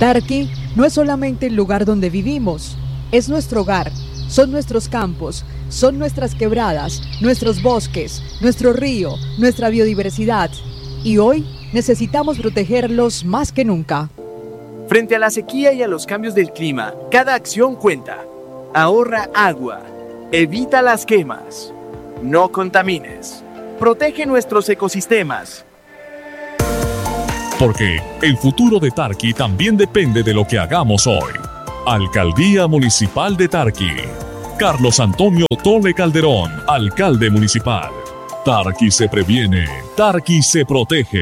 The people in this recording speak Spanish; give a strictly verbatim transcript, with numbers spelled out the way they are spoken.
Tarqui no es solamente el lugar donde vivimos, es nuestro hogar, son nuestros campos, son nuestras quebradas, nuestros bosques, nuestro río, nuestra biodiversidad. Y hoy necesitamos protegerlos más que nunca. Frente a la sequía y a los cambios del clima, cada acción cuenta. Ahorra agua, evita las quemas, no contamines, protege nuestros ecosistemas. Porque el futuro de Tarqui también depende de lo que hagamos hoy. Alcaldía Municipal de Tarqui. Carlos Antonio Tole Calderón, alcalde municipal. Tarqui se previene, Tarqui se protege.